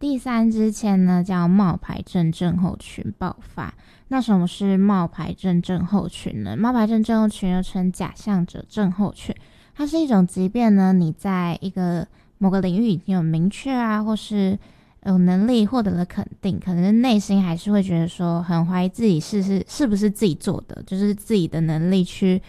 第三支签呢叫冒牌症症候群爆发。那什么是冒牌症症候群呢？冒牌症症候群又称假象者症候群，它是一种即便呢你在某个领域已经有明确或是有能力获得了肯定，可能内心还是会觉得说很怀疑自己是不是自己做的，就是自己的能力去